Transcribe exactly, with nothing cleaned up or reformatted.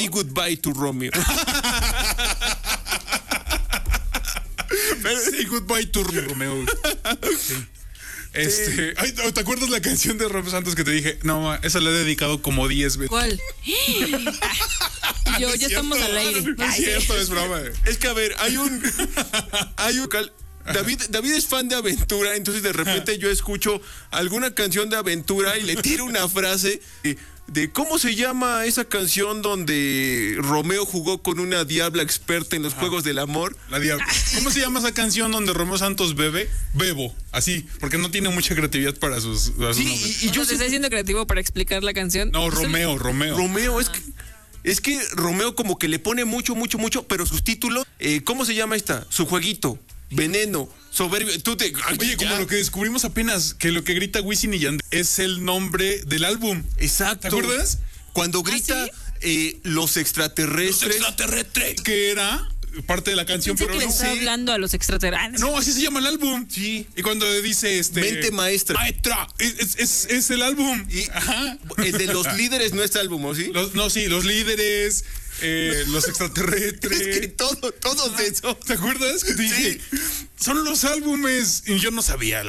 Y goodbye to Romeo. Say goodbye to Romeo. Sí. Este, ay, ¿te acuerdas la canción de Romeo Santos que te dije? No, esa la he dedicado como diez veces. ¿Cuál? Yo, ya estamos al aire. No es cierto, es broma. Es que, a ver, hay un... Hay un... David, David es fan de aventura, entonces de repente yo escucho alguna canción de aventura y le tiro una frase de, de ¿cómo se llama esa canción donde Romeo jugó con una diabla experta en los Ajá. juegos del amor? La diabla. ¿Cómo se llama esa canción donde Romeo Santos bebe? Bebo, así, porque no tiene mucha creatividad para sus, para sus sí, nombres. Y, y yo se está haciendo creativo para explicar la canción. No, Romeo, Romeo. Romeo, es que es que Romeo como que le pone mucho, mucho, mucho, pero sus títulos, eh, ¿cómo se llama esta? Su jueguito. Veneno, soberbio, tú te... Oye, como lo que descubrimos apenas, que lo que grita Wisin y Yandel es el nombre del álbum. Exacto. ¿Te acuerdas? Cuando grita ¿Ah, sí? eh, los extraterrestres. Los extraterrestres. Que era parte de la canción, Pensé pero que no. le está Sí. hablando a los extraterrestres. No, así se llama el álbum. Sí. Y cuando le dice este... Mente maestra. Maestra, es, es, es, es el álbum. Y Ajá. el de los líderes no es álbum, ¿o sí? Los, no, sí, los líderes... Eh, los extraterrestres. Es que todo, todo eso. ¿Te acuerdas? Que te dije, Sí. son los álbumes. Y yo no sabía.